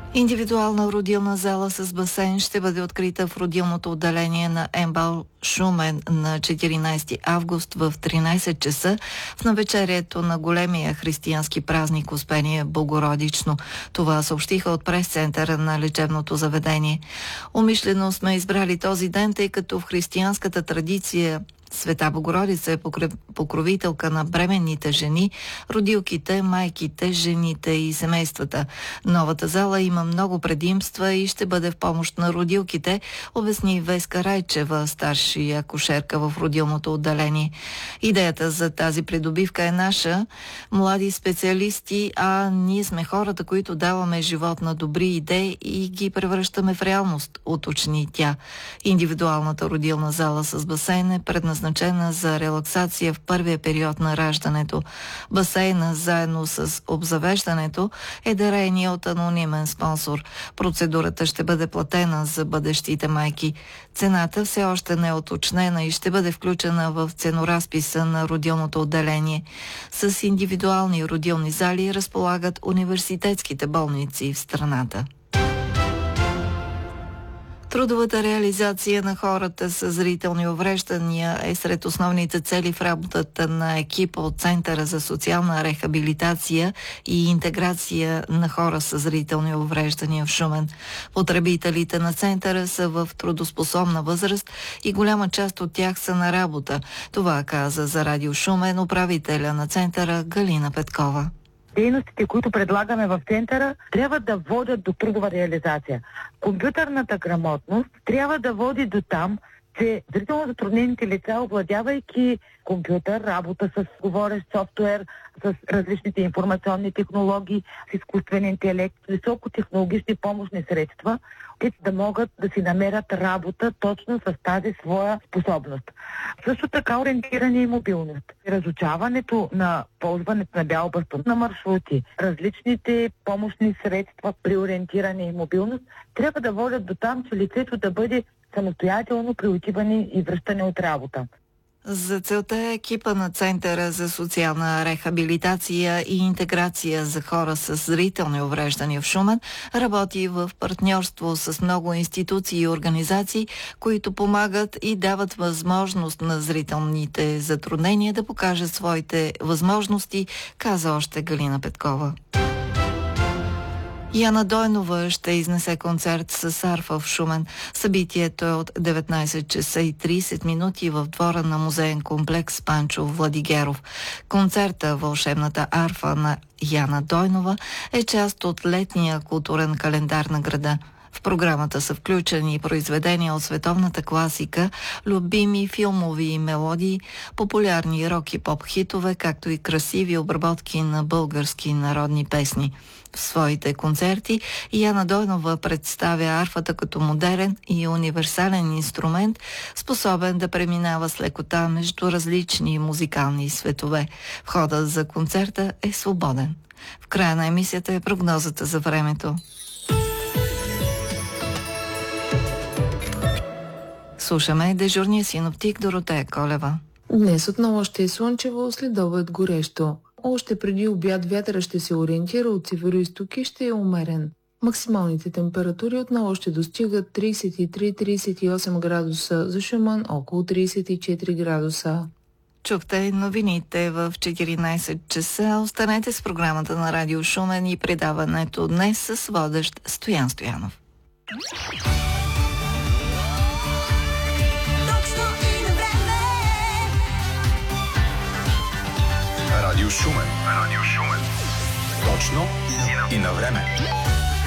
Индивидуална родилна зала с басейн ще бъде открита в родилното отделение на МБАЛ Шумен на 14 август в 13 часа в навечерието на големия християнски празник Успение Богородично. Това съобщиха от прес-центъра на лечебното заведение. Умишлено сме избрали този ден, тъй като в християнската традиция Света Богородица е покровителка на бременните жени, родилките, майките, жените и семействата. Новата зала има много предимства и ще бъде в помощ на родилките, обясни Веска Райчева, старши акушерка в родилното отделение. Идеята за тази придобивка е наша, млади специалисти, а ние сме хората, които даваме живот на добри идеи и ги превръщаме в реалност, уточни тя. Индивидуалната родилна зала с басейн е предназначена за релаксация в първия период на раждането. Басейна заедно с обзавеждането е дарение от анонимен спонсор. Процедурата ще бъде платена за бъдещите майки. Цената все още не е уточнена и ще бъде включена в ценоразписа на родилното отделение. С индивидуални родилни зали разполагат университетските болници в страната. Трудовата реализация на хората с зрителни увреждания е сред основните цели в работата на екипа от Центъра за социална рехабилитация и интеграция на хора с зрителни увреждания в Шумен. Потребителите на Центъра са в трудоспособна възраст и голяма част от тях са на работа. Това каза за Радио Шумен управителя на Центъра Галина Петкова. Дейностите, които предлагаме в Центъра, трябва да водят до трудова реализация. Компютърната грамотност трябва да води до там, че зрително затруднените лица, овладявайки компютър, работа с говорещ софтуер, с различните информационни технологии, с изкуствен интелект, високотехнологични помощни средства, те да могат да си намерят работа точно с тази своя способност. Също така ориентиране и мобилност. Разучаването на ползването на бял бастун на маршрути, различните помощни средства при ориентиране и мобилност трябва да водят до там, че лицето да бъде самостоятелно при отиване и връщане от работа. За целта екипа на Центъра за социална рехабилитация и интеграция за хора с зрителни увреждания в Шумен работи в партньорство с много институции и организации, които помагат и дават възможност на зрителните затруднения да покажат своите възможности, каза още Галина Петкова. Яна Дойнова ще изнесе концерт с арфа в Шумен. Събитието е от 19 часа и 30 минути в двора на музеен комплекс Панчо Владигеров. Концерта «Вълшебната арфа» на Яна Дойнова е част от летния културен календар на града. В програмата са включени произведения от световната класика, любими филмови мелодии, популярни рок и поп хитове, както и красиви обработки на български народни песни. В своите концерти Яна Дойнова представя арфата като модерен и универсален инструмент, способен да преминава с лекота между различни музикални светове. Входът за концерта е свободен. В края на емисията е прогнозата за времето. Слушаме дежурния синоптик Доротея Колева. Днес отново ще е слънчево, следобед горещо. Още преди обяд вятъра ще се ориентира от североизток и ще е умерен. Максималните температури отново ще достигат 33-38 градуса, за Шумен около 34 градуса. Чухте новините в 14 часа. Останете с програмата на Радио Шумен и предаването днес с водещ Стоян Стоянов. Радио Шумен. Точно и на време.